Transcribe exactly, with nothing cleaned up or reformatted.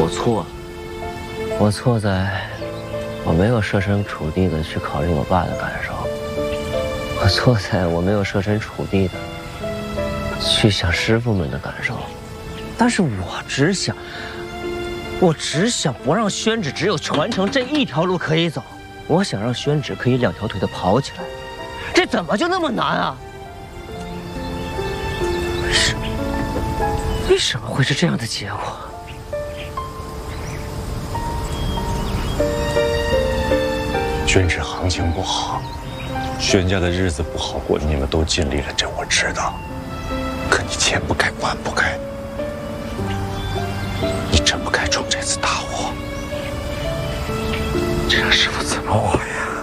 我错了，我错在我没有设身处地的去考虑我爸的感受，我错在我没有设身处地的去想师傅们的感受。但是我只想，我只想不让宣芷只有传承这一条路可以走，我想让宣芷可以两条腿的跑起来，这怎么就那么难啊？是，为什么会是这样的结果？ 宣芷行情不好，宣家的日子不好过，你们都尽力了，这我知道。可你钱不该，碗不该，你真不该闯这次大祸。这让师傅怎么活呀？